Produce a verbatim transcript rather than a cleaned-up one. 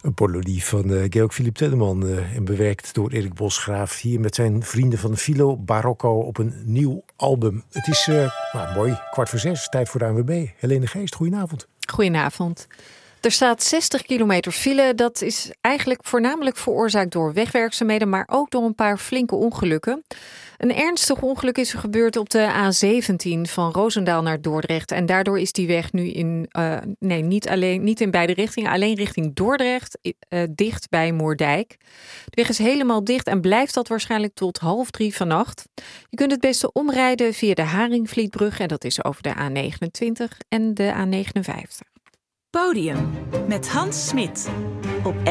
Een parodie van uh, Georg Philipp Telemann uh, en bewerkt door Erik Bosgraaf. Hier met zijn vrienden van Philo Barocco op een nieuw album. Het is uh, nou, mooi, kwart voor zes, tijd voor de A N W B. Helene Geest, goedenavond. Goedenavond. Er staat zestig kilometer file. Dat is eigenlijk voornamelijk veroorzaakt door wegwerkzaamheden, maar ook door een paar flinke ongelukken. Een ernstig ongeluk is er gebeurd op de A zeventien van Roosendaal naar Dordrecht. En daardoor is die weg nu in, uh, nee, niet, alleen, niet in beide richtingen, alleen richting Dordrecht, uh, dicht bij Moerdijk. De weg is helemaal dicht en blijft dat waarschijnlijk tot half drie vannacht. Je kunt het beste omrijden via de Haringvlietbrug en dat is over de A negenentwintig en de A negenenvijftig. Podium met Hans Smit op